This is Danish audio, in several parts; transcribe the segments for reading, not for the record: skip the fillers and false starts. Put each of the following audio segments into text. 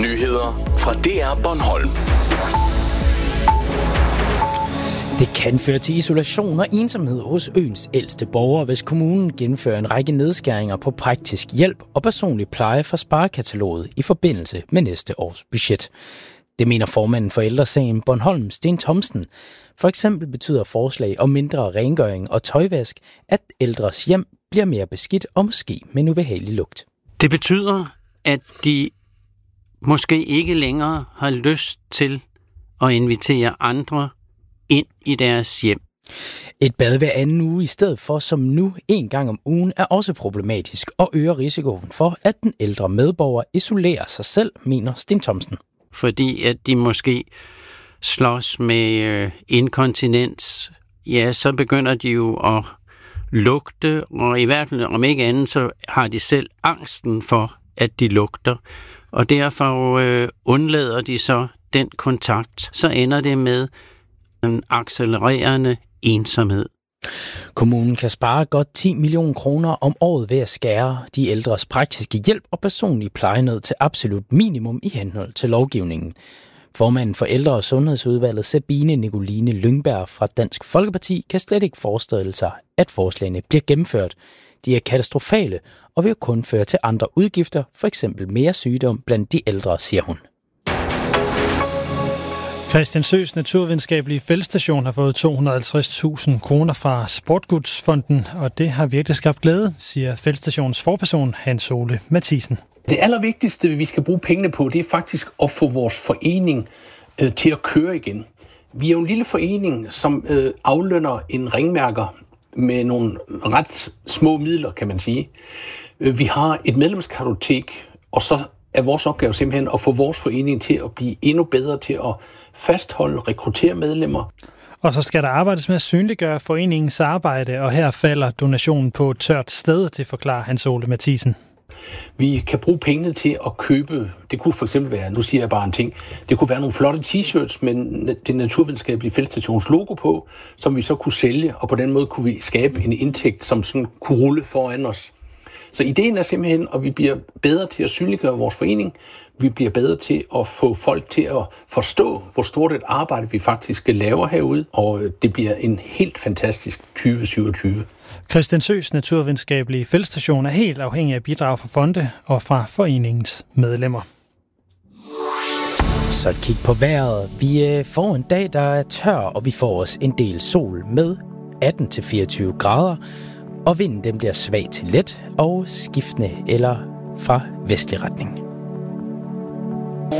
Nyheder fra DR Bornholm. Det kan føre til isolation og ensomhed hos øens ældste borgere, hvis kommunen gennemfører en række nedskæringer på praktisk hjælp og personlig pleje fra sparekataloget i forbindelse med næste års budget. Det mener formanden for Ældresagen Bornholm, Sten Thomsen. For eksempel betyder forslag om mindre rengøring og tøjvask, at ældres hjem bliver mere beskidt og måske med en ubehagelig lugt. Det betyder, at de måske ikke længere har lyst til at invitere andre ind i deres hjem. Et bad hver anden uge i stedet for som nu en gang om ugen er også problematisk og øger risikoen for, at den ældre medborger isolerer sig selv, mener Sten Thomsen. Fordi at de måske slås med inkontinens, ja, så begynder de jo at lugte, og i hvert fald om ikke andet, så har de selv angsten for, at de lugter. Og derfor undlader de så den kontakt. Så ender det med en accelererende ensomhed. Kommunen kan spare godt 10 millioner kroner om året ved at skære de ældres praktiske hjælp og personlige pleje ned til absolut minimum i henhold til lovgivningen. Formanden for Ældre- og Sundhedsudvalget, Sabine Nicoline Lyngberg fra Dansk Folkeparti, kan slet ikke forestille sig, at forslagene bliver gennemført. De er katastrofale og vil kun føre til andre udgifter, f.eks. mere sygdom blandt de ældre, siger hun. Christiansøs Naturvidenskabelige Feltstation har fået 250.000 kroner fra Sportgudsfonden, og det har virkelig skabt glæde, siger Feltstationens forperson Hans Ole Mathisen. Det allervigtigste, vi skal bruge pengene på, det er faktisk at få vores forening til at køre igen. Vi er jo en lille forening, som aflønner en ringmærker med nogle ret små midler, kan man sige. Vi har et medlemskartotek, og så er vores opgave simpelthen at få vores forening til at blive endnu bedre til at fastholde, rekruttere medlemmer. Og så skal der arbejdes med at synliggøre foreningens arbejde, og her falder donationen på et tørt sted, det forklarer Hans Ole Mathisen. Vi kan bruge pengene til at købe, det kunne for eksempel være, nu siger jeg bare en ting, det kunne være nogle flotte t-shirts med det naturvidenskabelige feltstations logo på, som vi så kunne sælge, og på den måde kunne vi skabe en indtægt, som sådan kunne rulle foran os. Så ideen er simpelthen, at vi bliver bedre til at synliggøre vores forening. Vi bliver bedre til at få folk til at forstå, hvor stort et arbejde vi faktisk laver herude. Og det bliver en helt fantastisk 2027. Christiansøs Naturvidenskabelige Feltstation er helt afhængig af bidrag fra fonde og fra foreningens medlemmer. Så et kig på vejret. Vi får en dag, der er tør, og vi får os en del sol med 18-24 grader. Og vinden den bliver svag til let og skiftende eller fra vestlig retning.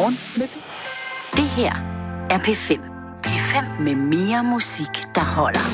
Det her er P5. P5 med mere musik, der holder.